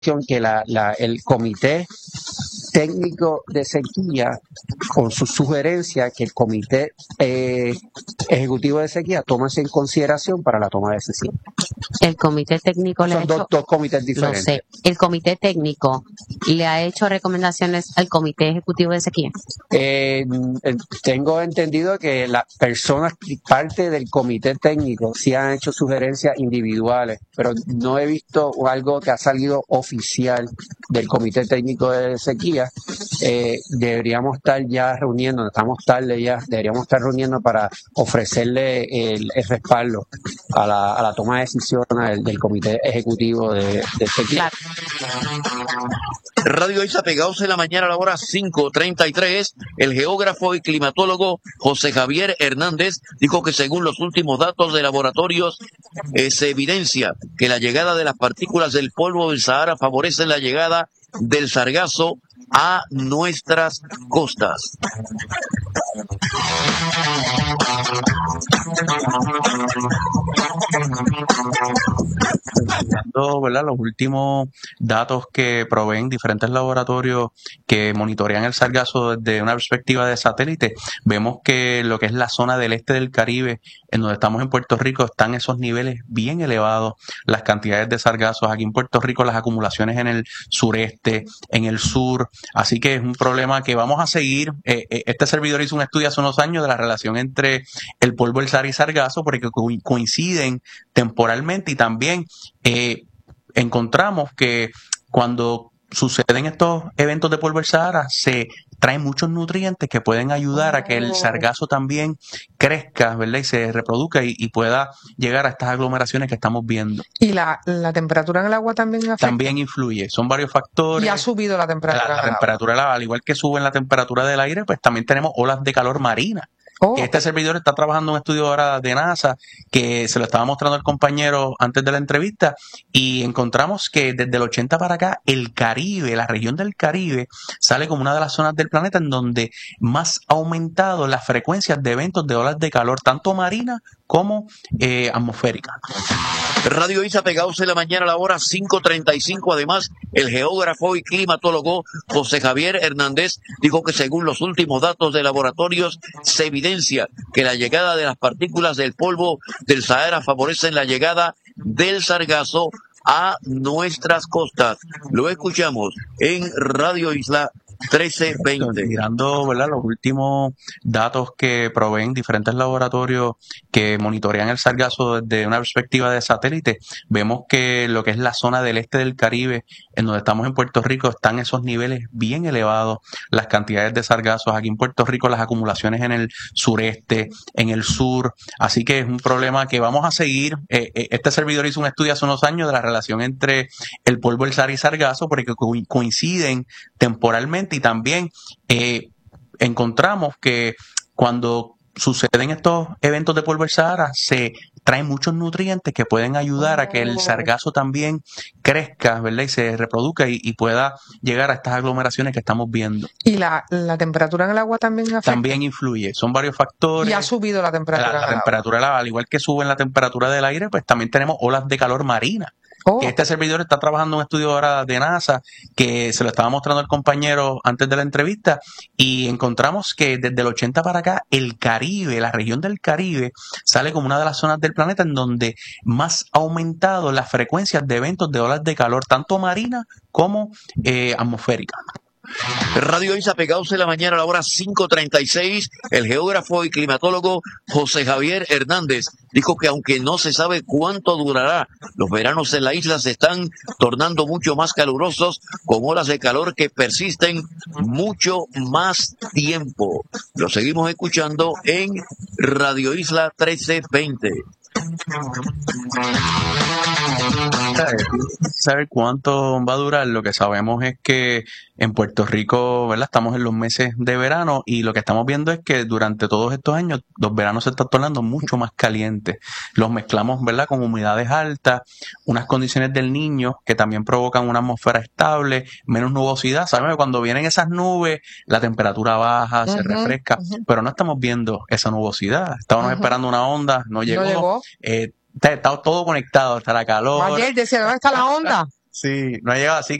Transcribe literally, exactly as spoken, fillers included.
que la, la, el comité técnico de sequía, con su sugerencia que el comité eh, ejecutivo de sequía tome en consideración para la toma de decisión. El comité técnico le Son ha dos, hecho, dos comités lo diferentes. sé, el comité técnico le ha hecho recomendaciones al comité ejecutivo de sequía. Eh, tengo entendido que las personas, parte del comité técnico, sí han hecho sugerencias individuales, pero no he visto algo que ha salido oficial del comité técnico de sequía. Eh, deberíamos estar ya reuniendo, estamos tarde ya, deberíamos estar reuniendo para ofrecerle el, el respaldo a la, a la toma de decisiones del, del comité ejecutivo de, de sequía. Claro. Radio Isla Pegados en la mañana a la hora cinco treinta y tres, el geógrafo y climatólogo José Javier Hernández dijo que según los últimos datos de laboratorios eh, se evidencia que la llegada de las partículas del polvo del Sahara favorece la llegada del sargazo a nuestras costas. ¿Verdad? Los últimos datos que proveen diferentes laboratorios que monitorean el sargazo desde una perspectiva de satélite, vemos que lo que es la zona del este del Caribe, en donde estamos en Puerto Rico, están esos niveles bien elevados, las cantidades de sargazos. Aquí en Puerto Rico las acumulaciones en el sureste, en el sur, así que es un problema que vamos a seguir. Eh, eh, este servidor hizo un estudio hace unos años de la relación entre el polvo del Sahara y sargazo, porque co- coinciden temporalmente, y también eh, encontramos que cuando suceden estos eventos de polvo del Sahara se traen muchos nutrientes que pueden ayudar a que el sargazo también crezca, ¿verdad? Y se reproduzca y, y pueda llegar a estas aglomeraciones que estamos viendo. ¿Y la, la temperatura en el agua también afecta? También influye, son varios factores. Y ha subido la temperatura. La, la en el agua. temperatura, del agua, al igual que sube en la temperatura del aire, pues también tenemos olas de calor marina. Oh. Este servidor está trabajando en un estudio ahora de NASA que se lo estaba mostrando al compañero antes de la entrevista, y encontramos que desde el ochenta para acá el Caribe, la región del Caribe, sale como una de las zonas del planeta en donde más ha aumentado las frecuencias de eventos de olas de calor, tanto marina como eh, atmosférica. Radio Isla Pegados en la mañana a la hora cinco treinta y cinco. Además, el geógrafo y climatólogo José Javier Hernández dijo que según los últimos datos de laboratorios se evidencia que la llegada de las partículas del polvo del Sahara favorecen la llegada del sargazo a nuestras costas. Lo escuchamos en Radio Isla trece veinte. Mirando, ¿verdad?, los últimos datos que proveen diferentes laboratorios que monitorean el sargazo desde una perspectiva de satélite, vemos que lo que es la zona del este del Caribe, en donde estamos en Puerto Rico, están esos niveles bien elevados, las cantidades de sargazos. Aquí en Puerto Rico las acumulaciones en el sureste, en el sur, así que es un problema que vamos a seguir. Eh, eh, este servidor hizo un estudio hace unos años de la relación entre el polvo del Sahara y sargazo, porque co- coinciden temporalmente, y también eh, encontramos que cuando suceden estos eventos de polvo del Sahara se traen muchos nutrientes que pueden ayudar a que el sargazo también crezca, ¿verdad? Y se reproduzca y, y pueda llegar a estas aglomeraciones que estamos viendo. ¿Y la, la temperatura en el agua también afecta? También influye, son varios factores. Y ha subido la temperatura. La, la en el agua. temperatura, del agua, al igual que sube en la temperatura del aire, pues también tenemos olas de calor marina. Oh. Que este servidor está trabajando en un estudio ahora de NASA que se lo estaba mostrando al compañero antes de la entrevista, y encontramos que desde el ochenta para acá el Caribe, la región del Caribe, sale como una de las zonas del planeta en donde más ha aumentado las frecuencias de eventos de olas de calor, tanto marina como eh, atmosférica. Radio Isla Pegados en la mañana a la hora cinco treinta y seis, el geógrafo y climatólogo José Javier Hernández dijo que aunque no se sabe cuánto durará, los veranos en la isla se están tornando mucho más calurosos, con olas de calor que persisten mucho más tiempo. Lo seguimos escuchando en Radio Isla trece veinte. Saber cuánto va a durar, lo que sabemos es que en Puerto Rico, ¿verdad?, estamos en los meses de verano, y lo que estamos viendo es que durante todos estos años los veranos se están tornando mucho más calientes. Los mezclamos, ¿verdad?, con humedades altas, unas condiciones del Niño que también provocan una atmósfera estable, menos nubosidad. Sabemos que cuando vienen esas nubes la temperatura baja, uh-huh, se refresca, uh-huh, pero no estamos viendo esa nubosidad. Estábamos uh-huh. esperando una onda, no llegó. No llegó. Eh, Está, está todo conectado, está la calor. Ayer decía, ¿dónde está la onda? Sí, no ha llegado así.